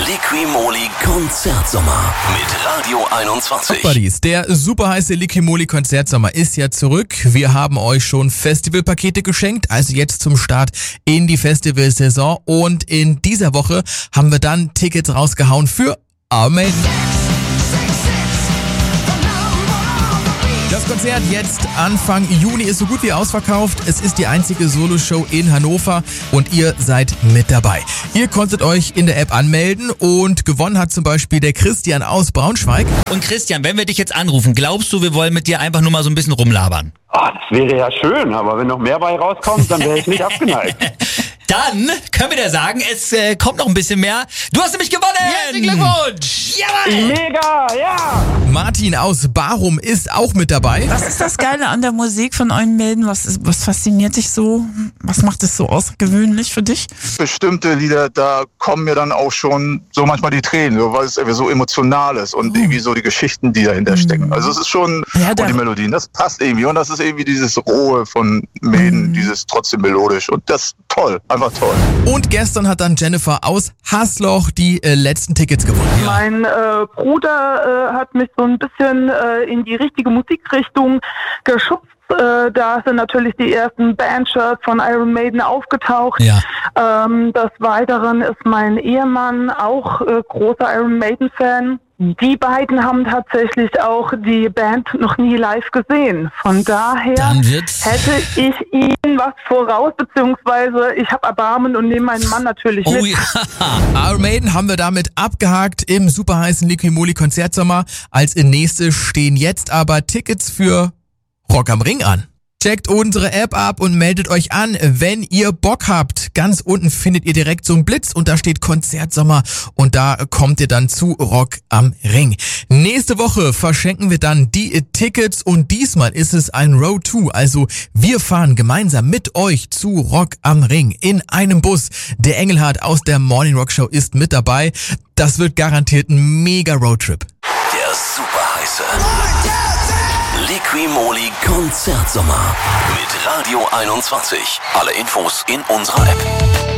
Liquimoli Konzertsommer mit Radio 21. Buddies, der super heiße Liquimoli Konzertsommer ist ja zurück. Wir haben euch schon Festivalpakete geschenkt, also jetzt zum Start in die Festivalsaison. Und in dieser Woche haben wir dann Tickets rausgehauen für Iron Maiden. Das Konzert jetzt Anfang Juni ist so gut wie ausverkauft. Es ist die einzige Soloshow in Hannover und ihr seid mit dabei. Ihr konntet euch in der App anmelden und gewonnen hat zum Beispiel der Christian aus Braunschweig. Und Christian, wenn wir dich jetzt anrufen, glaubst du, wir wollen mit dir einfach nur mal so ein bisschen rumlabern? Das wäre ja schön, aber wenn noch mehr bei rauskommt, dann wäre ich nicht abgeneigt. Dann können wir dir sagen, es kommt noch ein bisschen mehr. Du hast nämlich gewonnen! Herzlichen Glückwunsch! Jawohl! Mega, ja! Martin aus Barum ist auch mit dabei. Was ist das Geile an der Musik von Iron Maiden? Was fasziniert dich so? Was macht es so außergewöhnlich für dich? Bestimmte Lieder, da kommen mir dann auch schon so manchmal die Tränen, weil es irgendwie so emotional ist und irgendwie so die Geschichten, die dahinter stecken. Also es ist schon, und die Melodien, das passt irgendwie und das ist irgendwie dieses Rohe von Maiden, dieses trotzdem melodisch und das toll, einfach toll. Und gestern hat dann Jennifer aus Hasloch die letzten Tickets gewonnen. Mein Bruder hat mich so ein bisschen in die richtige Musikrichtung geschubst. Da sind natürlich die ersten Bandshirts von Iron Maiden aufgetaucht. Ja. Des Weiteren ist mein Ehemann auch großer Iron Maiden-Fan. Die beiden haben tatsächlich auch die Band noch nie live gesehen. Von daher hätte ich ihnen was voraus, beziehungsweise ich habe Erbarmen und nehme meinen Mann natürlich mit. Ja. Iron Maiden haben wir damit abgehakt im super heißen Liquimoli Konzertsommer. Als nächstes stehen jetzt aber Tickets für Rock am Ring an. Checkt unsere App ab und meldet euch an, wenn ihr Bock habt. Ganz unten findet ihr direkt so einen Blitz und da steht Konzertsommer und da kommt ihr dann zu Rock am Ring. Nächste Woche verschenken wir dann die Tickets und diesmal ist es ein Road 2. Also wir fahren gemeinsam mit euch zu Rock am Ring in einem Bus. Der Engelhardt aus der Morning Rock Show ist mit dabei. Das wird garantiert ein mega Roadtrip. Der super heiße Liquimoli Konzertsommer mit Radio 21. Alle Infos in unserer App.